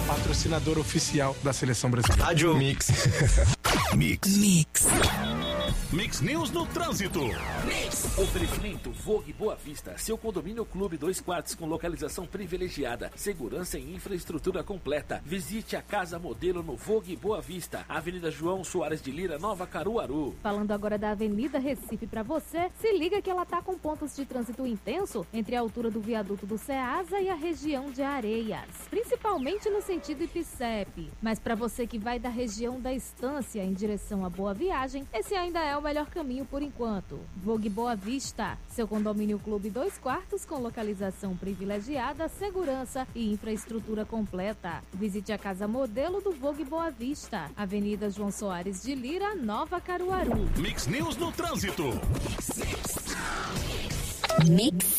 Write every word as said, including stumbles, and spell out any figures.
patrocinador oficial da seleção brasileira. Rádio Mix. Mix. Mix. Mix News no Trânsito. Mix. Oferecimento Vogue Boa Vista, seu condomínio clube dois quartos com localização privilegiada, segurança e infraestrutura completa. Visite a casa modelo no Vogue Boa Vista, Avenida João Soares de Lira, Nova Caruaru. Falando agora da Avenida Recife para você, se liga que ela tá com pontos de trânsito intenso entre a altura do viaduto do Ceasa e a região de Areias, principalmente no sentido Ipicep. Mas para você que vai da região da Estância em direção a Boa Viagem, esse ainda é o melhor caminho por enquanto. Vogue Boa Vista, seu condomínio clube dois quartos com localização privilegiada, segurança e infraestrutura completa. Visite a casa modelo do Vogue Boa Vista, Avenida João Soares de Lira, Nova Caruaru. Mix News no Trânsito. Mix.